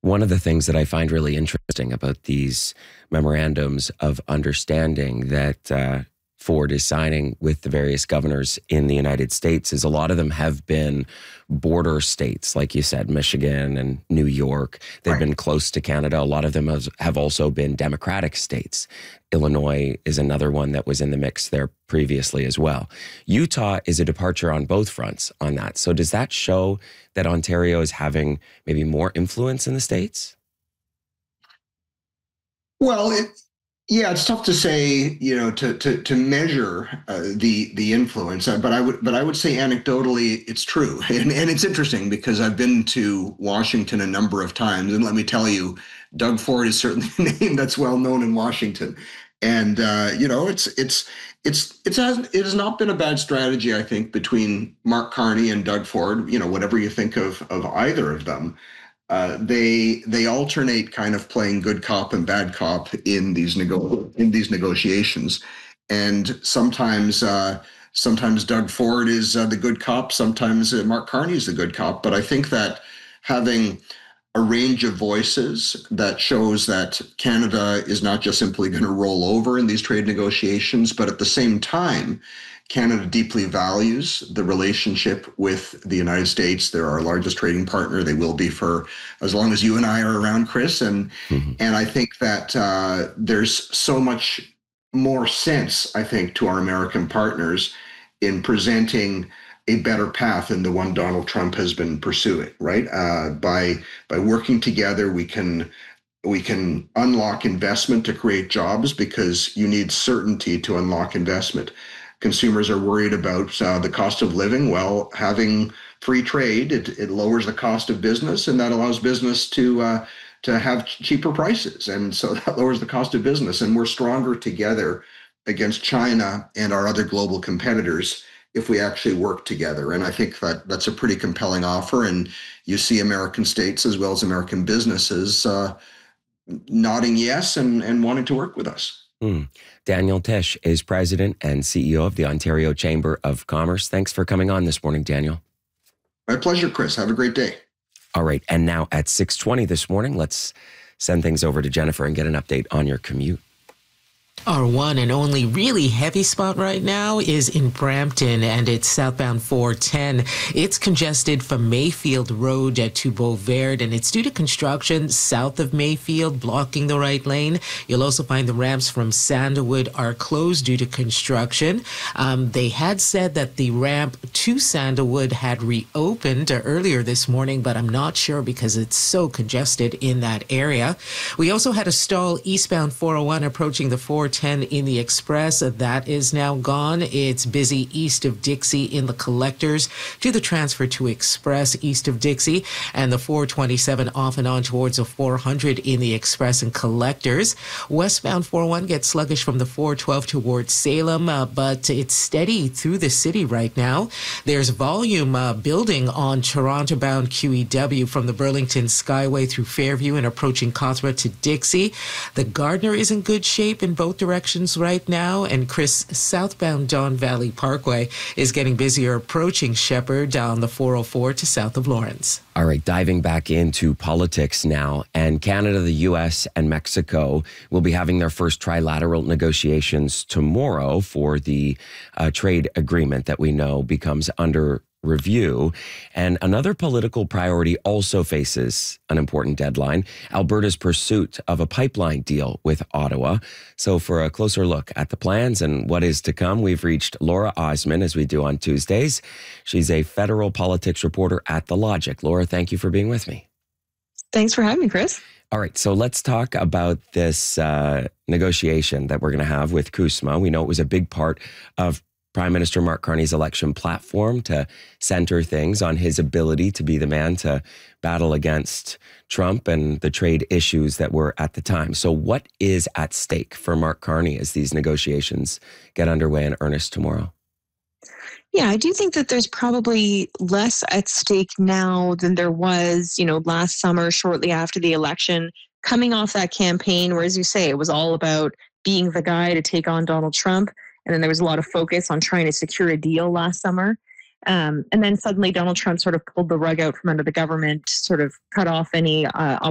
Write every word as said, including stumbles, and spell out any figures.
One of the things that I find really interesting about these memorandums of understanding that uh, Ford is signing with the various governors in the United States is a lot of them have been border states, like you said, Michigan and New York. They've Right. been close to Canada. A lot of them has, have also been Democratic states. Illinois is another one that was in the mix there previously as well. Utah is a departure on both fronts on that. So does that show that Ontario is having maybe more influence in the States? Well, it, yeah, it's tough to say, you know, to to to measure uh, the the influence, uh, but I would but I would say anecdotally, it's true, and and it's interesting because I've been to Washington a number of times, and let me tell you, Doug Ford is certainly a name that's well known in Washington, and uh, you know, it's it's it's it's has it has not been a bad strategy, I think, between Mark Carney and Doug Ford. You know, whatever you think of of either of them. Uh, they they alternate kind of playing good cop and bad cop in these nego- in these negotiations, and sometimes uh, sometimes Doug Ford is uh, the good cop, sometimes uh, Mark Carney is the good cop. But I think that having a range of voices that shows that Canada is not just simply going to roll over in these trade negotiations, but at the same time, Canada deeply values the relationship with the United States. They're our largest trading partner. They will be for as long as you and I are around, Chris. And mm-hmm. and I think that uh, there's so much more sense, I think, to our American partners in presenting a better path than the one Donald Trump has been pursuing. Right? Uh, by by working together, we can. We can unlock investment to create jobs because you need certainty to unlock investment. Consumers are worried about uh, the cost of living. Well, having free trade, it, it lowers the cost of business, and that allows business to uh, to have cheaper prices. And so that lowers the cost of business. And we're stronger together against China and our other global competitors if we actually work together. And I think that that's a pretty compelling offer. And you see American states as well as American businesses uh, nodding yes and, and wanting to work with us. Mm. Daniel Tish is president and C E O of the Ontario Chamber of Commerce. Thanks for coming on this morning, Daniel. My pleasure, Chris. Have a great day. All right. And now at six twenty this morning, let's send things over to Jennifer and get an update on your commute. Our one and only really heavy spot right now is in Brampton, and it's southbound four ten. It's congested from Mayfield Road to Beauvert, and it's due to construction south of Mayfield, blocking the right lane. You'll also find the ramps from Sandalwood are closed due to construction. Um, they had said that the ramp to Sandalwood had reopened earlier this morning, but I'm not sure because it's so congested in that area. We also had a stall eastbound four oh one approaching the four ten in the Express. That is now gone. It's busy east of Dixie in the Collectors to the transfer to Express east of Dixie, and the four twenty-seven off and on towards the four hundred in the Express and Collectors. Westbound four oh one gets sluggish from the four twelve towards Salem, uh, but it's steady through the city right now. There's volume uh, building on Toronto-bound Q E W from the Burlington Skyway through Fairview and approaching Cawthra to Dixie. The Gardner is in good shape in both directions right now, and Chris, southbound Don Valley Parkway is getting busier approaching Shepherd down the four oh four to south of Lawrence. All right, diving back into politics now, and Canada, the U S, and Mexico will be having their first trilateral negotiations tomorrow for the uh, trade agreement that we know becomes under review. And another political priority also faces an important deadline: Alberta's pursuit of a pipeline deal with Ottawa. So for a closer look at the plans and what is to come, we've reached Laura Osman, as we do on Tuesdays. She's a federal politics reporter at The Logic. Laura, thank you for being with me. Thanks for having me, Chris. All right, so let's talk about this uh, negotiation that we're going to have with CUSMA. We know it was a big part of Prime Minister Mark Carney's election platform to center things on his ability to be the man to battle against Trump and the trade issues that were at the time. So what is at stake for Mark Carney as these negotiations get underway in earnest tomorrow? Yeah, I do think that there's probably less at stake now than there was, you know, last summer, shortly after the election, coming off that campaign where, as you say, it was all about being the guy to take on Donald Trump. And then there was a lot of focus on trying to secure a deal last summer. Um, and then suddenly Donald Trump sort of pulled the rug out from under the government, sort of cut off any uh,